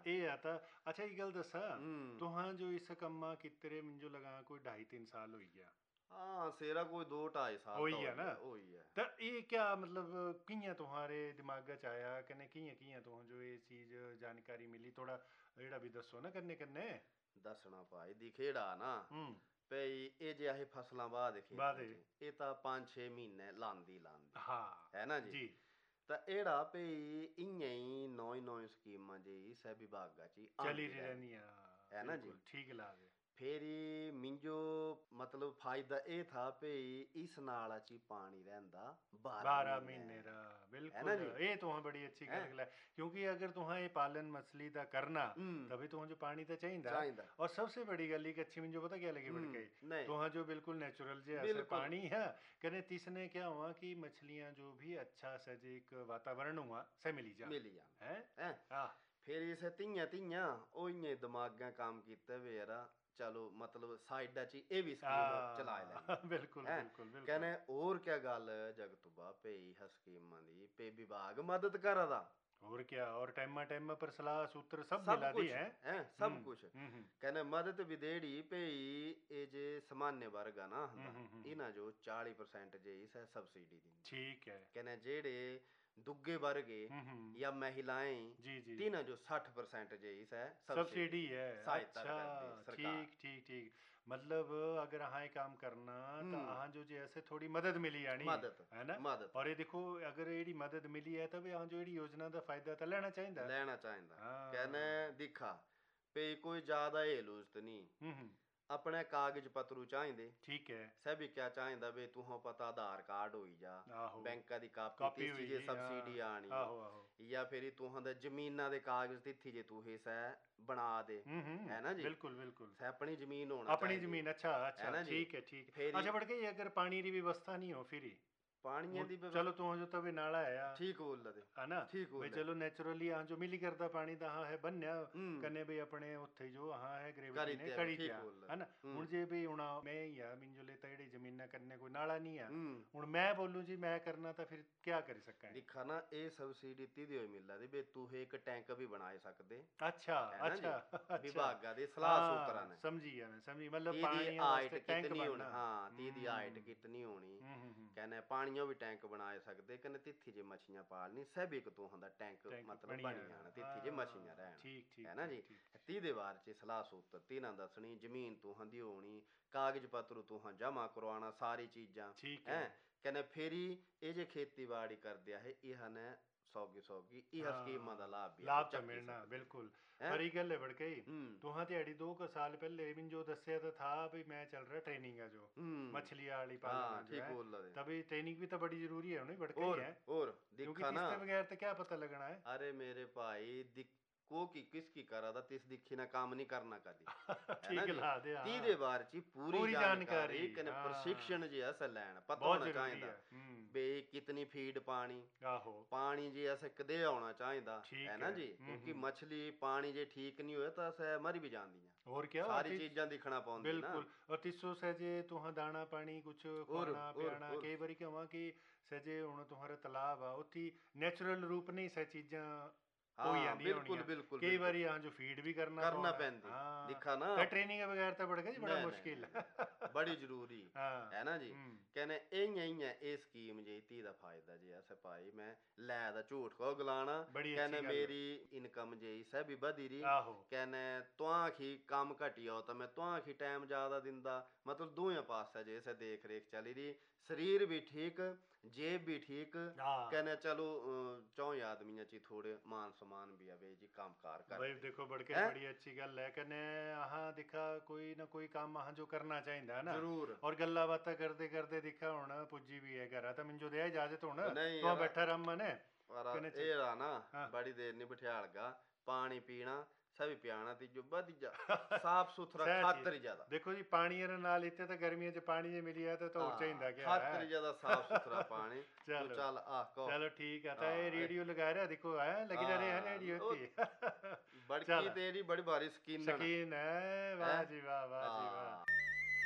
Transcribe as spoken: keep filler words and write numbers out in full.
ਇਹ ਆ ਤਾਂ ਅੱਛਾ ਇਹ ਗੱਲ ਦੱਸਾਂ हम्म ਤੁਹਾਂ ਜੋ ਇਸ ਕੰਮਾਂ ਕਿਤਰੇ ਮੈਨੂੰ ਲਗਾ ਕੋਈ ढाई तीन साल ਹੋਈ ਗਿਆ हाँ सेरा कोई दो ढाई साल ਹੋਈ तो ਆ हो ਨਾ गया हो ही है ਤਾਂ ਇਹ ਕਿਆ ਮਤਲਬ ਕਿਆਂ ਤੁਹਾਰੇ ਦਿਮਾਗ ਚ ਆਇਆ ਕਨੇ ਕਿਆਂ ਕਿਆਂ ਤੋਂ ਜੋ ਇਹ ਚੀਜ਼ ਜਾਣਕਾਰੀ ਮਿਲੀ ਥੋੜਾ ਜਿਹੜਾ ਵੀ ਦੱਸੋ ਨਾ ਕੰਨੇ ਕੰਨੇ दसना भाई दी खेड़ा ना ਹੂੰ ਭਈ ਇਹ ਜੇ ਇਹ ਫਸਲਾਂ ਬਾਅਦ ਬਾਅਦ ਖੇਤਾਂ 'ਚ ਇਹ ਤਾਂ ਪੰਜ ਛੇ ਮਹੀਨੇ ਲਾਂਦੀ ਲਾਂਦੀ ਹਾਂ ਹੈ ਨਾ ਜੀ ਜੀ ਤਾਂ ਇਹੜਾ ਭਈ ਇੰਆਂ ਹੀ ਨੌਂ ਨੌਂ ਸਕੀਮਾਂ ਜੀ ਸਹਿ ਵਿਭਾਗਾਂ 'ਚ ਹੀ ਚਲੀ ਆਉਂਦੀ ਰਹੀ ਰਹਿੰਦੀਆਂ ਹੈ ਨਾ ਜੀ ਬਿਲਕੁਲ ਠੀਕ ਲਾ ਦੇ ਫੇਰੀ ਮਿੰਜੋ ਮਤਲਬ ਫਾਇਦਾ ਇਹ ਥਾ ਭਈ ਇਸ ਨਾਲ ਅਚੀ ਪਾਣੀ ਰਹਿੰਦਾ बारह ਬਾਰਾਂ महीने ਮਹੀਨੇ रा है बिल्कुल ना जी ये तो हाँ बड़ी अच्छी हैं? गल है क्योंकि अगर तुहाँ ये पालन मछली दा करना हम्म तभी तुहाँ जो पानी तो चाहिए चाहिदा और सबसे बड़ी गल एक अच्छी मुझे पता क्या लगी बढ़ हम्म गई नहीं तुहाँ जो बिल्कुल नेचुरल जे ऐसे बिल्कुल पानी है कहने तीसने क्या हुआ कि मछलियाँ जो भी अच्छा सजे एक वातावरण हुआ से मिली जा ਮਿਲ ਜਾਂਦਾ है ਹੈ हाँ ਫੇਰ ਇਸ ਧੀਆਂ ਧੀਆਂ ਉਹ ਇੰਨੇ ਦਿਮਾਗਾਂ ਕੰਮ ਕੀਤੇ ਵੇ ਯਾਰਾ ਚਲੋ ਮਤਲਬ ਸਾਈਡਾਂ 'ਚ ਇਹ ਵੀ ਸਕੀਮ ਚਲਾ ਲੈਂਦੇ हाँ, बिल्कुल ਹੈਂ बिल्कुल बिल्कुल ਕਹਿੰਦੇ ਹੋਰ ਕਿਆ ਗੱਲ ਜਗਤੂਬਾ ਭਈ ਹ ਸਕੀਮਾਂ ਦੀ ਪੇ ਵਿਭਾਗ ਮਦਦ ਕਰਦਾ और क्या और टाइमा टाइमा पर सलाह सूत्र सब ਸਭ मिला दी ਕੁਛ है ਹੈ ਸਭ हम्म ਕੁਛ हम्म हम्म ਕਹਿੰਦੇ ਮਦਦ ਵੀ ਦੇੜੀ ਭਈ ਇਹ ਜੇ ਸਮਾਨਯ ਵਰਗ ਆ ਨਾ हम्म ਹੁੰਦਾ हम्म, हम्म, ਇਹਨਾਂ ਜੋ ਚਾਲੀ ਪਰਸੈਂਟ ਜੇ ਇਸ ਸਬਸਿਡੀ ਦਿੰਦੀ ठीक है ਕਹਿੰਦੇ ਜਿਹੜੇ ਦੁੱਗੇ ਵਰਗੇ हम्म हम्म ਜਾਂ ਮਹਿਲਾएं जी जी ਤਿੰਨਾਂ ਜੋ साठ परसेंट जे इस है सब्सिडी है सहायता अच्छा करदी सरकार ठीक ठीक ठीक मतलब अगर अहाँ ये काम करना तो हम्म अहाँ जो जी ऐसे थोड़ी मदद मिली यानी मदद है ना मदद और ये देखो अगर ये मदद मिली है तब अहाँ जो ये योजना का फायदा तो लेना चाहिए ਲੈਣਾ ਚਾਹੀਦਾ हाँ कहने दिखा पे कोई ज्यादा ਇਹ ਲੂਜ਼ਤ ਨਹੀਂ हम्म हम्म, ਆਪਣੇ ਕਾਗਜ਼ ਪੱਤਰੂ ਚਾਹੀਦੇ ठीक है ਸਭੀ ਕਿਆ ਚਾਹੀਦਾ ਵੇ ਤੂੰ ਪਤਾ ਆਧਾਰ ਕਾਰਡ ਹੋਈ ਜਾ आहो ਬੈਂਕਾਂ ਦੀ ਕਾਪੀ ਕਾਪੀ ਤੀਸੀ ਹੋਈ ਜੇ ਜੀ, ਸਬਸਿਡੀ ਹਾਂ, ਆਣੀ ਆਹੋ ਆਹੋ ਜਾਂ ਫਿਰ ਤੂੰ ਦਾ ਜ਼ਮੀਨਾਂ ਦੇ ਕਾਗਜ਼ ਤਿੱਥੀ ਜੇ ਤੂੰ ਹਿੱਸਾ ਬਣਾ ਦੇ हम्म हम्म है ना जी बिल्कुल बिल्कुल सह अपनी जमीन होना अपनी चाहिए जमीन अच्छा है अच्छा ना जी ठीक है ठीक है फिर अच्छा बढ़ गई अगर पानी की व्यवस्था नहीं हो फिर ही पानियां वो- दी चलो व्यवस्था तू जो तभी नाला है यार ठीक बोल लदे है ना ठीक भाई बोल चलो नेचुरली हाँ जो मिली करता पानी तो हाँ है बनया हम्म कने भी अपने उत्थे जो हाँ है ग्रेविटी करी ने ते करी ठीक त्या बोल है ना हम्म हूँ जे भी हूँ मैं ही आ मिन जो लेता जेडी जमीन करने कोई नाला नहीं है हम्म हूँ मैं बोलूँ जी मैं करना तो फिर क्या कर सकता है दिखा ना ये सब्सिडी तीदी होई मिल रही बे तू एक टैंक भी बना सकदे अच्छा है ना जी अच्छा अच्छा विभागा दे सलाह सूत्रा हाँ ने समझी गया मैं समझी मतलब तीदी पानी हाइट वास्ते टैंक कितनी होनी बनना हाँ तीदी हाइट हम्म कितनी होनी हम्म हम्म, हम्म, कहने पानियों भी टैंक बना सकदे कहने तिथि जे मछलियां पालनी सब एक तू होंदा टैंक टैंक मतलब बनी बनी जाना जाना तिथि जे मछलियां हाँ रहन ठीक ठीक है ना जी ठीक ठीक तीदे वार च सलाह सूत्र तीना दसनी जमीन तू हंदी होनी कागज पत्र तू हाँ जमा करवाना सारी चीजां ठीक हैं है कहने फेरी ये जे खेतीबाड़ी कर दिया है यह ने सौगी सौगी यह स्कीमां दा लाभ भी लाभ अस तो चक्की मिलना सकदे बिल्कुल हैं पर ये गल है बड़कई हम्म तुहां दिहाड़ी दो का साल पहले बिन जो दस्या तो था भी मैं चल रहा ट्रेनिंग है जो हम्म मछली वाली हाँ पालन जो ठीक है बोल रहे तभी ट्रेनिंग भी तो बड़ी जरूरी है उन्हें बड़कई और है और क्योंकि दिखा ना तीसरे बगैर तो क्या पता लगना है अरे मेरे भाई दिक को की किसकी करा था तिस दिखी ना काम नहीं करना कदी है ना ठीक जी ला दे तीदे हाँ बार ची पूरी पूरी जानकारी जानकारी कने हाँ प्रशिक्षण जी अस लैन पता बहुत होना जरूरी चाहिदा है हम्म बे कितनी फीड पानी आहो पानी जी अस कदे आना चाहिदा ठीक है ना है जी हम्म क्योंकि हम्म मछली पानी जे ठीक नहीं होए तो अस मर भी जांदियां और क्या सारी तीस चीजां दिखना पौंदी ना बिल्कुल और तीसो सजे तुहां दाना पानी कुछ और खुआना और पियाना और कई बारी क्या हुआ कि सजे हुण तुम्हारा तालाब आ उत्थी नेचुरल रूप नहीं सह चीजां हो हाँ जांदियां बिल्कुल होणियां बिल्कुल कई बिल्कुल बारी हाँ जो फीड भी करना करना पौना पैंदी हाँ दिखा ना तो ट्रेनिंग के बगैर तो बढ़ गया जी बड़ा नहीं नहीं मुश्किल नहीं नहीं बड़ी जरूरी हाँ है ना जी हम्म कहने इयां इयां ए स्कीम जी धी दा फायदा जी अस भाई मैं लै दा झूठ को गलाना बड़ी अच्छी कहने गल है मेरी इनकम जी सब भी बधी रही आहो कहने तुआं खी काम घटी आओ तो मैं तुआं खी टाइम ज्यादा दिंदा मतलब दोवें पासे जे इसे देख रेख चली रही शरीर भी ठीक जेब भी ठीक हाँ कहने चलो चौं आदमियां ची थोड़े मान सम्मान भी आवे जी काम कार कर भाई देखो बढ़ के हैं बड़ी अच्छी गल है कने अहाँ दिखा कोई ना कोई काम अहाँ जो करना चाहिए है ना जरूर और गल्ला बातें करते करते दिखा होना पुज्जी भी है घर तो मिंजो दे इजाजत होना नहीं तो यार बैठा रम ने और कने ये रहा ना हाँ बड़ी देर नहीं बिठालगा पानी पीना सभी पियाना ती जो बदीजा साफ सुथरा सह खातर ही चीज ज्यादा देखो जी पानी अरे नाल इतने तो गर्मियों च पानी जे मिली है तो तो और चाहिए क्या खातर ही है ज्यादा साफ सुथरा पानी तो चलो चल आ को चलो ठीक है तो ये हाँ रेडियो लगा रहा देखो है लगी जा रहे हैं हाँ रेडियो ओ, थी बड़की चलो तेरी बड़ी भारी स्किन शकीन है वाह है जी वाह वाह जी वाह हाँ